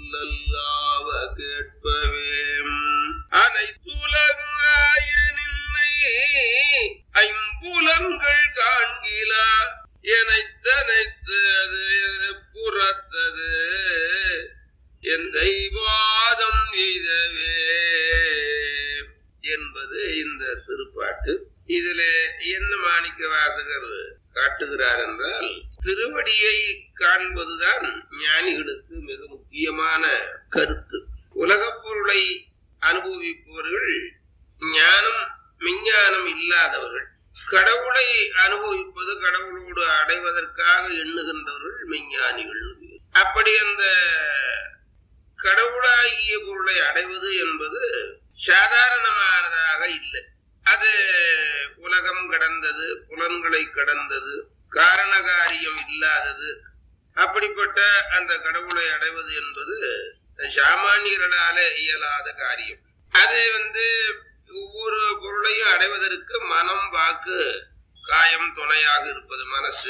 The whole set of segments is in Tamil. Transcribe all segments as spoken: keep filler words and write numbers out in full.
சொல்லல்லாவ கேட்பவே அனைத்துலகாய நின்னை ஐம்புலன்கள் காண்கிலா எனைத்தனைத்தது புறத்தது என் தெய்வாதம் எய்தவே என்பது இந்த திருப்பாட்டு. இதுல என்ன மாணிக்க வாசகர் காட்டுகிறார் என்றால், திருவடியை காண்பதுதான் ஞானிகளுக்கு மிக முக்கியமான கருத்து. உலகப் பொருளை அனுபவிப்பவர்கள் ஞானம் விஞ்ஞானம் இல்லாதவர்கள். கடவுளை அனுபவிப்பது, கடவுளோடு அடைவதற்காக எண்ணுகின்றவர்கள் மெஞ்ஞானிகள். அப்படி அந்த கடவுளாகிய பொருளை அடைவது என்பது சாதாரணமானதாக இல்லை. அது உலகம் கடந்தது, புலன்களை கடந்தது, காரணகாரியம் இல்லாதது. அப்படிப்பட்ட அந்த கடவுளை அடைவது என்பது சாமானியர்களால இயலாத காரியம். அது வந்து ஒவ்வொரு பொருளையும் அடைவதற்கு மனம், வாக்கு, காயம் துணையாக இருப்பது. மனசு,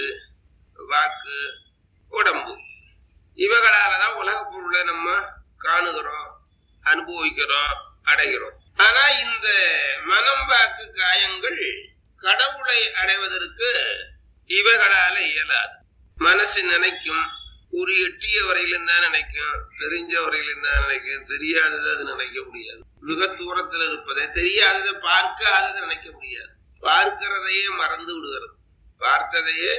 வாக்கு, உடம்பு, இவைகளாலதான் உலக பொருளை நம்ம காணுகிறோம், அனுபவிக்கிறோம், அடைகிறோம். ஆனா இந்த மனம், வாக்கு, காயங்கள் கடவுளை அடைவதற்கு இவைகளால இயலாது. மனசு நினைக்கும், ஒரு எட்டிய வரையிலும் தான் நினைக்கும், தெரிஞ்ச வரையிலும் தான் நினைக்கும், தெரியாததை அது நினைக்க முடியாது. மிக தூரத்தில் இருப்பதை, தெரியாததை, பார்க்காததை நினைக்க முடியாது. பார்க்கிறதையே மறந்து விடுகிறது, பார்த்ததையே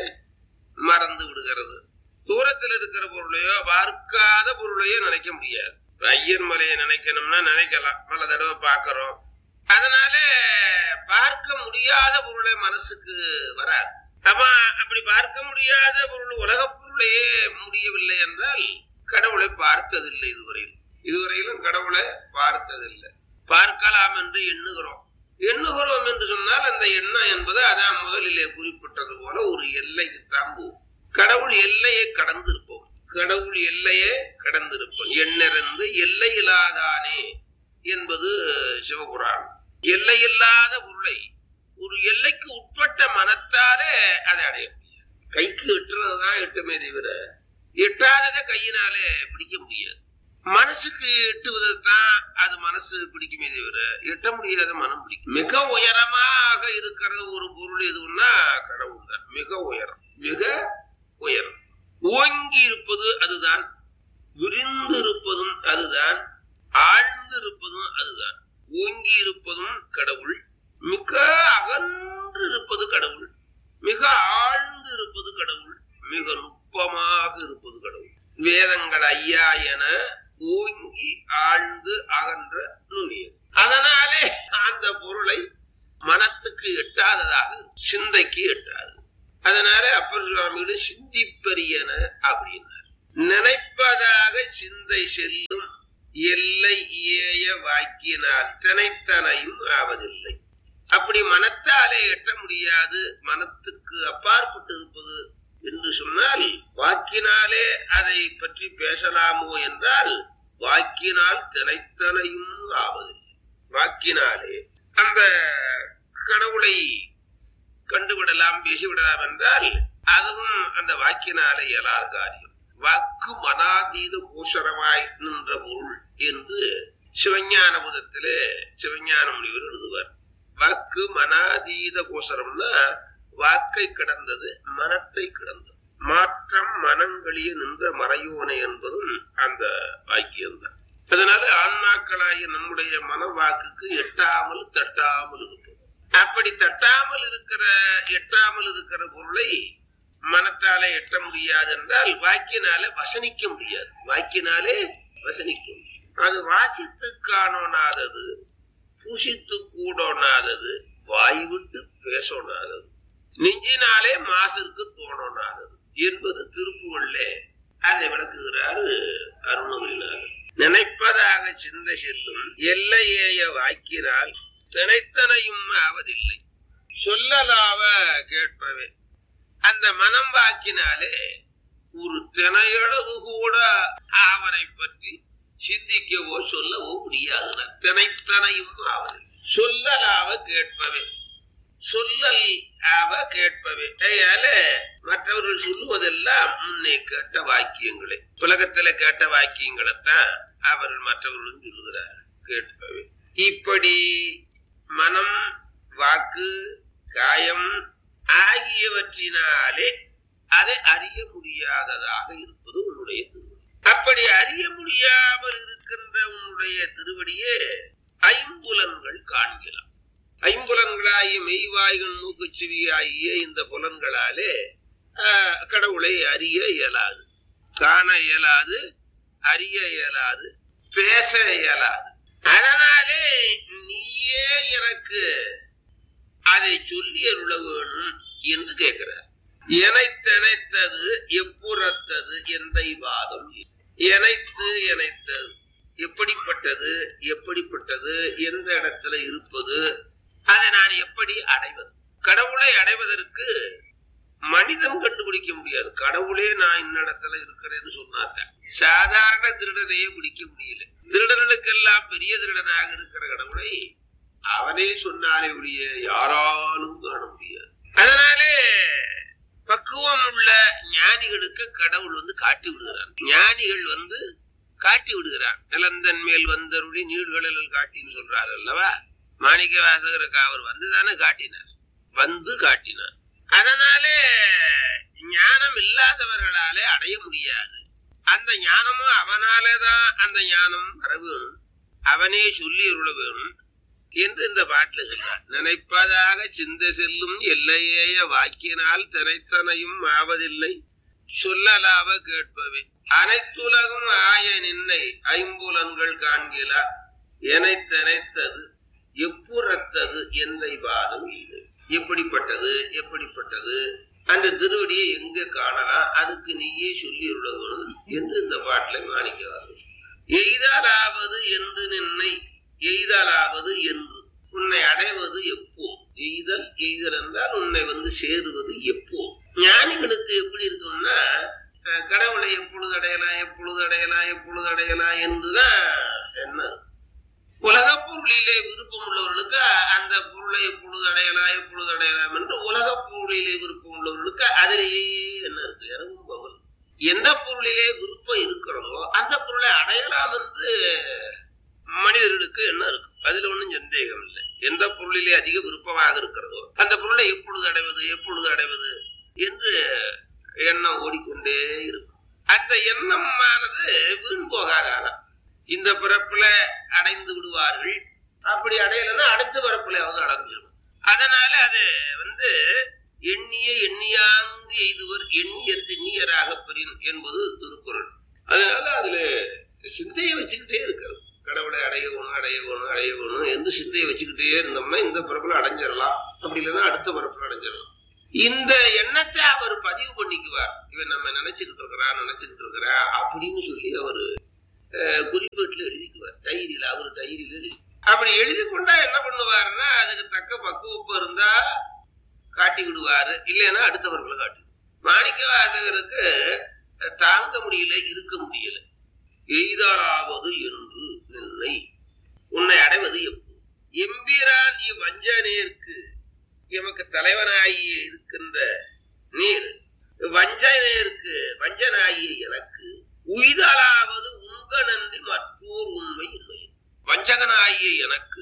மறந்து விடுகிறது. தூரத்தில் இருக்கிற பொருளையோ பார்க்காத பொருளையோ நினைக்க முடியாது. ஐயன் மலையை நினைக்கணும்னா நினைக்கலாம், பல தடவை பார்க்கிறோம். அதனால பார்க்க முடியாத பொருளை மனசுக்கு வராது. ஆமா, அப்படி பார்க்க முடியாத பொருள் உலக பொருளையே முடியவில்லை என்றால் கடவுளை பார்த்ததில்லை. இதுவரையில் இதுவரையிலும் கடவுளை பார்த்ததில்லை. பார்க்கலாம் என்று எண்ணுகிறோம். எண்ணுகிறோம் என்று சொன்னால் அந்த எண்ணம் என்பது அதான் முதலிலே குறிப்பிட்டது போல ஒரு எல்லைக்கு தாம்பும். கடவுள் எல்லையை கடந்து இருப்போம். கடவுள் எல்லையே கடந்திருப்போம். எண்ணிறந்து எல்லையில்லாதானே என்பது சிவபுராணம். எல்லையில்லாத பொருளை ஒரு எல்லைக்கு உட்பட்ட மனத்தாலே அதை அடைய முடியாது. கைக்கு எட்டுறதுதான் எட்டுமே தவிர எட்டாததை கையினாலே பிடிக்க முடியாது. மனசுக்கு எட்டுவதைத்தான் அது மனசு பிடிக்குமே தவிர எட்ட முடியாத மனம் பிடிக்கும். மிக உயரமாக இருக்கிற ஒரு பொருள் எதுன்னா கடவுள் தான். மிக உயரம், மிக உயரம். ஓங்கி இருப்பது அதுதான், விரிந்து இருப்பதும் அதுதான், ஆழ்ந்து இருப்பதும் அதுதான். ஓங்கி இருப்பதும் கடவுள், மிக அகன்று இருப்பது கடவுள், மிக ஆழ்ந்து இருப்பது கடவுள், மிக நுட்பமாக இருப்பது கடவுள். வேதங்கள் ஐயா என ஓங்கி ஆழ்ந்து அகன்ற நுண்ணியது. அதனாலே அந்த பொருளை மனத்துக்கு எட்டாததாக, சிந்தைக்கு எட்டாது. அதனால அப்பர் சுவாமிகள் சிந்திப்பரியன அப்படின்னார். நினைப்பதாக சிந்தை செல்லும் எல்லை ஏய வாக்கினால் தினைத்தனையும் ஆவதில்லை. அப்படி மனத்தாலே எட்ட முடியாது, மனத்துக்கு அப்பாற்பட்டு இருப்பது என்று சொன்னால் வாக்கினாலே அதை பற்றி பேசலாமோ என்றால் வாக்கினால் தினைத்தனையும் ஆவதில்லை. வாக்கினாலே அந்த கடவுளை கண்டுவிடலாம், பேசிவிடலாம் என்றால் அதுவும் அந்த வாக்கினாலே இயலாத காரியம். வாக்கு மனாதீத கோஷரமாய் நின்ற பொருள் என்று சிவஞான புதத்திலே சிவஞான முனிவர் எழுதுவார். வாக்கு மனாதீத கோஷரம்னா வாக்கை கடந்தது, மனத்தை கடந்தது. மாற்றம் மனங்களிய நின்ற மறையோனை என்பதும் அந்த வாக்கியம்தான். அதனால ஆன்மாக்களாகிய நம்முடைய மன வாக்குக்கு எட்டாமல் தட்டாமல் இருக்கும். அப்படி தட்டாமல் இருக்கிற எட்டாமல் இருக்கிற பொருளை மனத்தாலே எட்ட முடியாது என்றால் வாக்கினாலே வசனிக்க முடியாது. வாக்கினாலே வசனிக்க முடியும். அது வாசித்து காணோனாதது, பூசித்து கூடோனாதது, வாய் விட்டு பேசோனாதது, நெஞ்சினாலே மாசிற்கு தோணோனாதது என்பது திருப்புகள்லே அதை விளக்குகிறாரு அருணகிரிநாதர். நினைப்பதாக சிந்தை செல்லும் எல்லையேய வாக்கினால் தினைத்தனையும் ஆவதில்லை. சொல்லலாவ கேட்பவே. அந்த மனம் வாக்கினாலே ஒரு தினையளவு கூட அவரை பற்றி சிந்திக்கவோ சொல்லவோ முடியாது. தினைத்தனையும் ஆவதில்லை. சொல்லலாவ கேட்பவே. சொல்லல் அவ கேட்பவே. அதனால மற்றவர்கள் சொல்லுவதெல்லாம் முன்னே கேட்ட வாக்கியங்களே, உலகத்துல கேட்ட வாக்கியங்களைத்தான் அவர்கள் மற்றவர்களும் சொல்லுகிறார் கேட்பவே. இப்படி மனம், வாக்கு, காயம் ஆகியவற்றினாலே அதை அறிய முடியாததாக இருப்பது உன்னுடைய திருவடி. அப்படி அறிய முடியாமல் இருக்கின்ற உன்னுடைய திருவடியே ஐம்புலன்கள் காண்கிறான். ஐம்புலன்களாகிய மெய்வாய்கள், மூக்குச்செவி ஆகிய இந்த புலன்களாலே கடவுளை அறிய இயலாது, காண இயலாது, அறிய இயலாது, பேச இயலாது. அதனாலே நீயே எனக்கு அதை சொல்லி அருள வேணும் என்று கேட்கிறார். எனைத்தனைத்தது எப்புறத்தது எந்த வாதம். எனைத்து எனைத்தது எப்படிப்பட்டது, எப்படிப்பட்டது, எந்த இடத்துல இருப்பது, அதை நான் எப்படி அடைவது. கடவுளை அடைவதற்கு மனிதன் கண்டுபிடிக்க முடியாது. கடவுளே நான் இன்னிடத்துல இருக்கிறேன்னு சொன்னாங்க. சாதாரண திருடனையே பிடிக்க முடியல. திருடர்களுக்கெல்லாம் பெரிய திருடனாக இருக்கிற கடவுளை அவனே சொன்னாலே உடைய யாராலும் காண முடியாது. அதனாலே பக்குவம் உள்ள ஞானிகளுக்கு கடவுள் வந்து காட்டி விடுகிறான். ஞானிகள் வந்து காட்டி விடுகிறான். நிலந்தன் மேல் வந்தருளி நீழ்களில் காட்டின்னு சொல்றாரு அல்லவா. மாணிக்க வாசகருக்கு அவர் வந்துதானே காட்டினார், வந்து காட்டினார். அதனாலே ஞானம் இல்லாதவர்களாலே அடைய முடியாது. அந்த ஞானமும் அவனாலேதான் அந்த ஞானம் வர வேணும், அவனே சொல்லி அருள வேணும் என்று இந்த பாட்டுல சொல்றார். நினைப்பதாக சிந்தை செல்லும் எல்லையேய வாக்கினால் தினைத்தனையும் ஆவதில்லை சொல்லலாவ கேட்பவே. அனைத்துலகும் ஆய நின்னை ஐம்புலன்கள் காண்கிலா எனைத்தனைத்தது எப்புறத்தது எந்தை பாதம் இது. எப்படிப்பட்டது, எப்படிப்பட்டது, அந்த திருவடியை எங்க காணலாம், அதுக்கு நீயே சொல்லி விடணும் என்று இந்த பாட்டில மாணிக்கிறார்கள். எய்தாலாவது என்று நின்னை எய்தலாவது என்று உன்னை அடைவது எப்போ. எய்தல் எய்தல் என்றால் உன்னை வந்து சேருவது எப்போ. ஞானிகளுக்கு எப்படி இருக்கும்னா கடவுளை எப்பொழுது அடையலாம், எப்பொழுது அடையலாம், எப்பொழுது அடையலாம் என்றுதான் என்ன. உலக பொருளிலே விருப்பம் உள்ளவர்களுக்கு அந்த பொருளை எப்பொழுது அடையலாம், எப்பொழுது அடையலாம் என்று உலக பொருளிலே விருப்பம் உள்ளவர்களுக்கு அதிலேயே என்ன இருக்கு, இரவும் பகல். எந்த பொருளிலே விருப்பம் இருக்கிறதோ அந்த பொருளை அடையலாம் என்று மனிதர்களுக்கு என்ன இருக்கும், அதுல ஒன்றும் சந்தேகம் இல்லை. எந்த பொருளிலே அதிக விருப்பமாக இருக்கிறதோ அந்த பொருளை எப்பொழுது அடைவது, எப்பொழுது அடைவது என்று எண்ணம் ஓடிக்கொண்டே இருக்கும். அந்த எண்ணமானது வீண் போகாத. இந்த பிறப்புல அடைந்து விடுவார்கள். அப்படி அடையலன்னா அடுத்த பிறப்புலையாவது அடைஞ்சிடும். அதனால அது வந்து எண்ணிய எண்ணியாங்கு எய்துவர் எண்ணிய திண்ணியராக பெறின் என்பது திருக்குறள். அதனால அதுல சிந்தையை வச்சுக்கிட்டே இருக்கிறது. கடவுளை அடையணும், அடையணும், அடையணும் என்று சிந்தையை வச்சுக்கிட்டே இருந்தோம்னா இந்த பிறப்புல அடைஞ்சிடலாம், அப்படி இல்லைன்னா அடுத்த பிறப்புல அடைஞ்சிடலாம். இந்த எண்ணத்தை அவர் பதிவு பண்ணிக்குவார். இவன் நம்ம நினைச்சுக்கிட்டு இருக்கிறான், நினைச்சுக்கிட்டு இருக்கிறா அப்படின்னு சொல்லி அவரு குறிப்பேட்டுல எழுதிக்குவார். டைரியில அவரு டைரியில எழுதி அப்படி எழுதி கொண்டா என்ன பண்ணுவாருன்னா அதுக்கு தக்க பக்குவப்பு இருந்தா காட்டி விடுவாரு, இல்லைன்னா அடுத்தவர்களை காட்டி. மாணிக்க வாசகருக்கு தாங்க முடியல, இருக்க முடியல. எய்தாராவது என்று நின்னை உன்னை அடைவது எப்போ. எம்பிரான் இவ்வஞ்சனேற்கு எமக்கு தலைவனாகிய இருக்கின்ற நீர் வஞ்சனேற்கு வஞ்சனாகிய எனக்கு உய்தலாவது உங்க நன்றி மற்றோர் உண்மை இல்லை. வஞ்சகனாகிய எனக்கு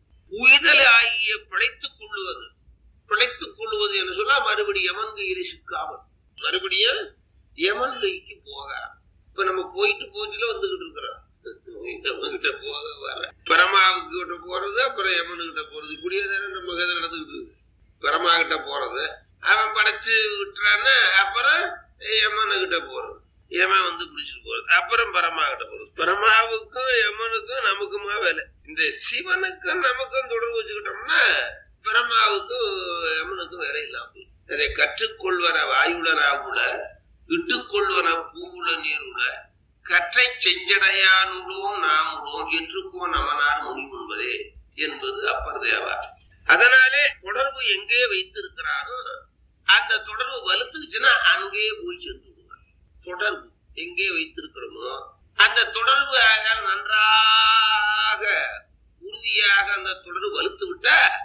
உய்தல் ஆகிய பிழைத்துக் கொள்ளுவது, பிழைத்துக் கொள்வது என்று சொன்னா மறுபடியும் யமன் கையில சிக்காமல் மறுபடியும் யமன் கைக்கு போக. இப்ப நம்ம போயிட்டு போயிட்டுல வந்துகிட்டு இருக்கிறோம். யமன்கிட்ட போக வர பரமாவுக்கு கிட்ட போறது, அப்புறம் யமனுகிட்ட போறது, இப்படியே தானே நம்ம கதை நடந்துகிட்டு இருக்கு. பரமா கிட்ட போறது, அவன் படைச்சு விட்டுறான்னா அப்புறம் யமனுகிட்ட போறது, யமன் வந்து பிடிச்சிட்டு போறது, அப்புறம் பரமா கிட்ட போறது. பரமாவுக்கும் யமனுக்கும் நமக்குமா வேலை. இந்த சிவனுக்கும் நமக்கும் தொடர்பு வச்சுக்கிட்டோம்னா பரமாவுக்கும் யமனுக்கும் வேலை இல்லாம. அதை கற்றுக்கொள்வன வாயுளனாவுல இட்டுக்கொள்வன பூவுல நீருல கற்றை செஞ்சடையானுள்ளோம் நாம் உள்ளோம் என்றுக்கோ நமனார் முடிவு என்பதே என்பது அப்பர் தேவார். அதனாலே தொடர்பு எங்கே வைத்திருக்கிறாரோ அந்த தொடர்பு வலுத்துக்குச்சுன்னா அங்கே போய் சென்று விடுவார். தொடர்பு எங்கே வைத்திருக்கிறோமோ அந்த தொடர்பு நன்றாக உறுதியாக அந்த தொடர்பு வலுத்து விட்டா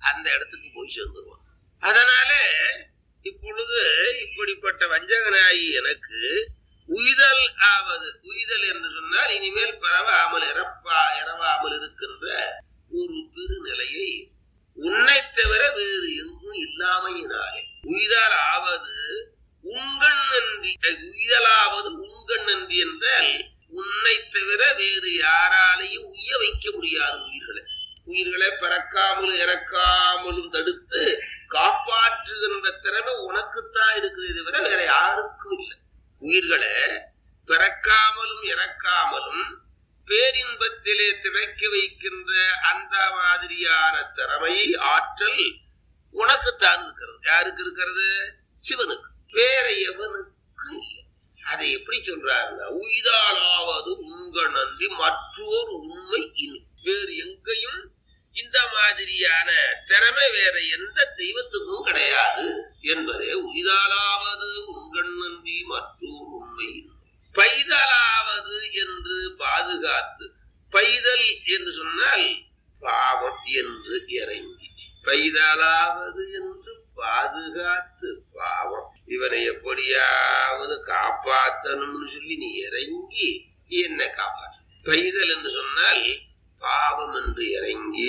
அந்த இடத்துக்கு போய் சேர்ந்துருவான். அதனால இப்பொழுது இப்படிப்பட்ட வஞ்சகனாயி எனக்கு உய்தல் ஆவது, உய்தல் என்று சொன்னால் இனிமேல் பரவாமல் இறப்பா இறவாமல் இருக்கின்ற ஒரு பெருநிலையை உன்னை தவிர வேறு எங்கும் இல்லாமையினாலே உய்தல் ஆவது உண்கண் நன்றி. உய்தலாவது உண்கண் நன்றி என்றால் உன்னை தவிர வேறு யாராலையும் உய்ய வைக்க முடியாது. உயிர்களை உயிர்களை பிறக்காமலும் இறக்காமலும் தடுத்து காப்பாற்றுகின்ற திறமை உனக்குத்தான் இருக்குது, தவிர வேற யாருக்கும் இல்லை. உயிர்களை பிறக்காமலும் இறக்காமலும் பேரின்பத்திலே திளைக்க வைக்கின்ற அந்த மாதிரியான திறமை ஆற்றல் உனக்குத்தான் இருக்கிறது. யாருக்கு இருக்கிறது? சிவனுக்கு, வேற எவனுக்கு இல்லை. அதை எப்படி சொல்றாருன்னா, உய்தாலாவது உங்க நன்றி மற்றோர் உண்மை இனி. வேறு எங்கேயும் இந்த மாதிரியான திறமை வேற எந்த தெய்வத்துக்கும் கிடையாது என்பதே உய்தாலாவது உங்கள் நன்றி மற்றோர் உண்மை. பைதலாவது என்று பாதுகாத்து, பைதல் என்று சொன்னால் பாவம் என்று இறங்கி, பைதலாவது என்று பாதுகாத்து பாவம், இவனை எப்படியாவது காப்பாற்றணும்னு சொல்லி நீ இறங்கி என்னை காப்பாற்று. பைதல் என்று சொன்னால் பாவம் என்று இறங்கி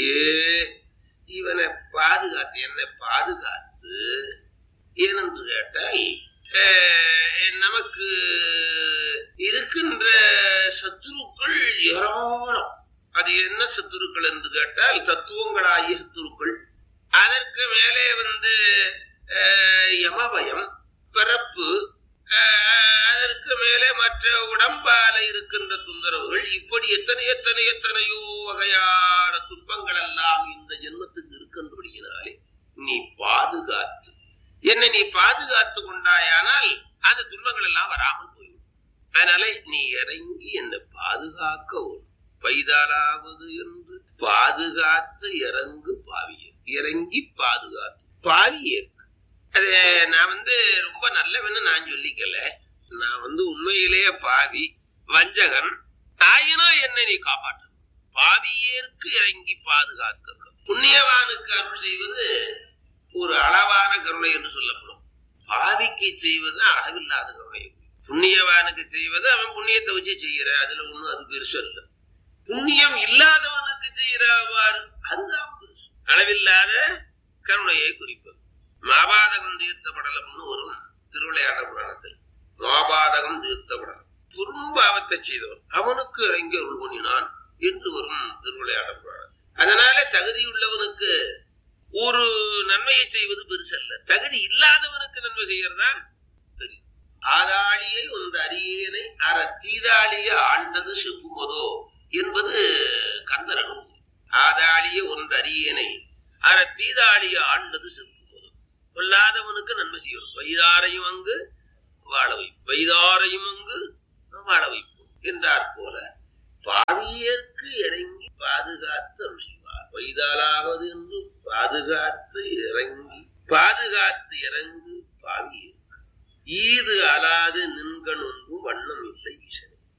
இவனை பாதுகாத்து, என்னை பாதுகாத்து. ஏனென்று கேட்டால் நமக்கு இருக்கின்ற சத்துருக்கள் ஏராளம். அது என்ன சத்துருக்கள் என்று கேட்டால் தத்துவங்களாகிய சத்துருக்கள். அதற்கு மேலே வந்து யமபயம், பிறப்பு, அதற்கு மேலே மற்ற உடம்பால இருக்கின்ற தொந்தரவுகள், இப்படி எத்தனை எத்தனை எத்தனையோ வகையான துன்பங்கள் எல்லாம் இந்த ஜென்மத்துக்கு இருக்கின்றபடியினாலே நீ பாதுகாத்து என்னை நீ பாதுகாத்து கொண்டாயானால் அந்த துன்பங்கள் எல்லாம் வராமல் போய்விடும். அதனால நீ இறங்கி என்னை பாதுகாக்க ஓடும். பைதாலாவது என்று பாதுகாத்து இறங்கு பாவிய, இறங்கி பாதுகாத்து பாவியே. அது நான் வந்து ரொம்ப நல்லவன்னு நான் சொல்லிக்கல, நான் வந்து உண்மையிலேயே பாவி வஞ்சகன். ஆயினும் என்னை நீ காப்பாற்று. பாவியேற்கு இறங்கி பாதுகாக்க. புண்ணியவானுக்கு அருள் செய்வது ஒரு அளவான கருணை என்று சொல்லப்படும். பாவிக்கு செய்வது அளவில்லாத கருணை. புண்ணியவானுக்கு செய்வது அவன் புண்ணியத்தை வச்சு செய்யற, அதுல ஒண்ணும் அது பெருசு இல்ல. புண்ணியம் இல்லாதவனுக்கு செய்யறவாறு அதுதான் பெருசு. அளவில்லாத கருணையை குறிப்பது. மாபாதகம் தீர்த்த படலம்னு வரும் திருவிளையாடல் புராணத்தில். மாபாதகம் தீர்த்த படலம், துரும்பாவத்தை செய்தவன் அவனுக்கு இறங்கி அருள் பண்ணினான் என்று வரும் திருவிளையாடல் புராணம். அதனால தகுதியுள்ளவனுக்கு ஒரு நன்மையை செய்வது பெருசல்ல, தகுதி இல்லாதவனுக்கு நன்மை செய்யறதா பெரிய. ஆதாளியை ஒன்று அரியேனை அற தீதாளிய ஆண்டது செப்புமதோ என்பது கந்தர் அனுபவம். ஆதாளிய ஒன்று அரியேனை அற தீதாளிய ஆண்டது செப்புமதோ. கொல்லாதவனுக்கு நன்மை செய்யணும். வைதாரையும் அங்கு வாழ வைப்போம், வைதாரையும் அங்கு வாழ வைப்போம் என்றார் போல பாவியற்கு இறங்கி பாதுகாத்து அருள் செய்வார். வைதாலாவது என்று பாதுகாத்து இறங்கி பாதுகாத்து இறங்கு பாவியற்கு ஈது அலாது நின்று